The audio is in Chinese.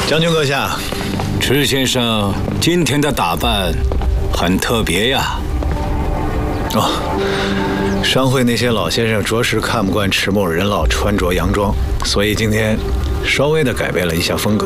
将军阁下， 池先生今天的打扮很特别呀。 哦，商会那些老先生着实看不惯迟某人老穿着洋装，所以今天稍微的改变了一下风格。